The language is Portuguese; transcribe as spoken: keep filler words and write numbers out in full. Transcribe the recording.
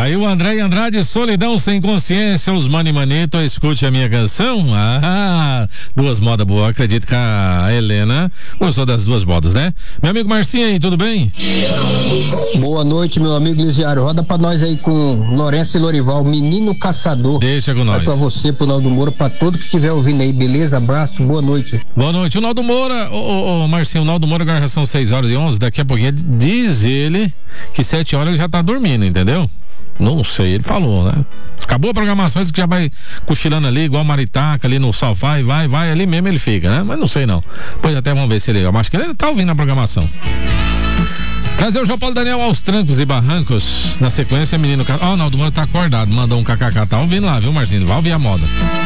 Tá aí o André Andrade, Solidão Sem Consciência, os Mani Manito, escute a minha canção. Ah, duas modas boas, acredito que a Helena gostou das duas modas, né? Meu amigo Marcinho aí, tudo bem? Boa noite, meu amigo Lisiário. Roda pra nós aí com Lourenço e Lorival, Menino Caçador. Deixa com nós. É pra você, pro Naldo Moura, pra todo que estiver ouvindo aí, beleza? Abraço, boa noite. Boa noite. O Naldo Moura, ô, ô, ô Marcinho, o Naldo Moura agora já são seis horas e onze, daqui a pouquinho diz ele que sete horas ele já tá dormindo, entendeu? Não sei, ele falou, né? Acabou a programação, esse que já vai cochilando ali, igual maritaca ali no sofá e vai, vai, ali mesmo ele fica, né? Mas não sei não. Depois até vamos ver se ele, eu acho que ele tá ouvindo a programação. Trazer o João Paulo Daniel aos trancos e barrancos. Na sequência, menino. Ó, oh, o Naldo Moura tá acordado, mandou um kkk. Tá ouvindo lá, viu, Marcinho? Vai ouvir a moda.